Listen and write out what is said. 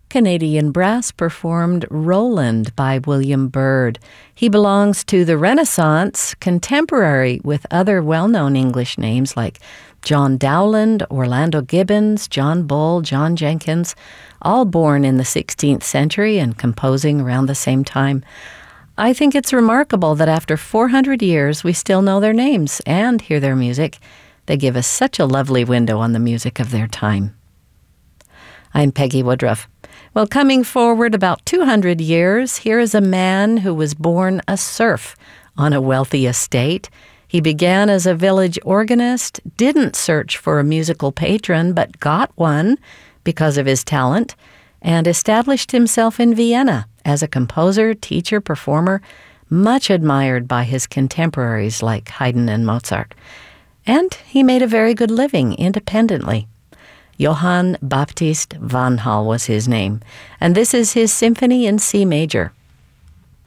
Canadian Brass performed Roland by William Byrd. He belongs to the Renaissance, contemporary with other well-known English names like John Dowland, Orlando Gibbons, John Bull, John Jenkins, all born in the 16th century and composing around the same time. I think it's remarkable that after 400 years we still know their names and hear their music. They give us such a lovely window on the music of their time. I'm Peggy Woodruff. Well, coming forward about 200 years, here is a man who was born a serf on a wealthy estate. He began as a village organist, didn't search for a musical patron, but got one because of his talent, and established himself in Vienna as a composer, teacher, performer, much admired by his contemporaries like Haydn and Mozart. And he made a very good living independently. Johann Baptist van Hall was his name, and this is his Symphony in C major.